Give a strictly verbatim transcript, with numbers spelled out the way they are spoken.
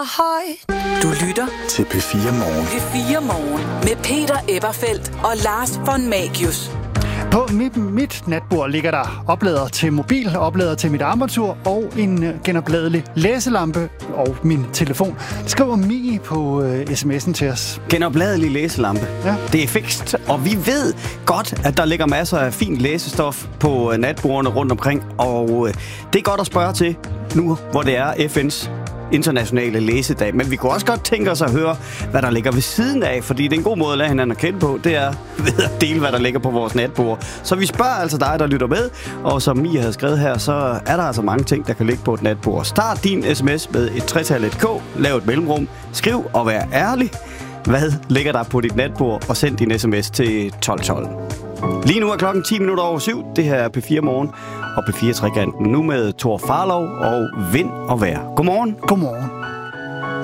Du lytter til P fire Morgen. P fire Morgen med Peter Eberfeldt og Lars von Magius. På mit, mit natbord ligger der oplader til mobil, oplader til mit armatur og en genopladelig læselampe og min telefon. Det skriver Mie på uh, sms'en til os. Genopladelig læselampe. Ja. Det er fikst, og vi ved godt, at der ligger masser af fint læsestof på natbordene rundt omkring. Og uh, det er godt at spørge til nu, hvor det er F N's internationale læsedag. Men vi kunne også godt tænke os at høre, hvad der ligger ved siden af, fordi det er en god måde at lade hinanden at kende på, det er ved at dele, hvad der ligger på vores natbord. Så vi spørger altså dig, der lytter med, og som Mia havde skrevet her, så er der altså mange ting, der kan ligge på et natbord. Start din sms med et tretal et K, lav et mellemrum, skriv og vær ærlig. Hvad ligger der på dit natbord, og send din sms til tolv tolv. Lige nu er klokken ti minutter over syv. Det her er P fire Morgen og P fire Trekanten. Nu med Thor Farlov og Vind og Vejr. Godmorgen. Godmorgen.